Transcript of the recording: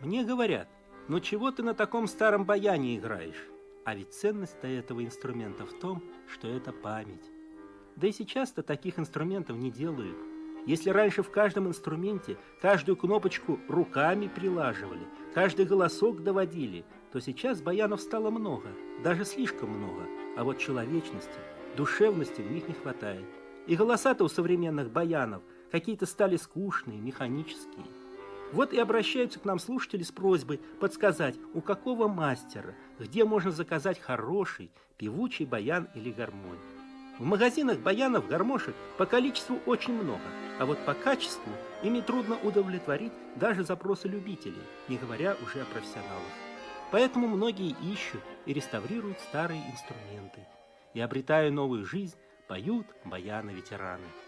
Мне говорят: ну чего ты на таком старом баяне играешь? А ведь ценность-то этого инструмента в том, что это память. Да и сейчас-то таких инструментов не делают. Если раньше в каждом инструменте каждую кнопочку руками прилаживали, каждый голосок доводили, то сейчас баянов стало много, даже слишком много. А вот человечности, душевности в них не хватает. И голоса-то у современных баянов какие-то стали скучные, механические. Вот и обращаются к нам слушатели с просьбой подсказать, у какого мастера, где можно заказать хороший, певучий баян или гармонь. В магазинах баянов, гармошек по количеству очень много, а вот по качеству ими трудно удовлетворить даже запросы любителей, не говоря уже о профессионалах. Поэтому многие ищут и реставрируют старые инструменты. И, обретая новую жизнь, поют баяны-ветераны.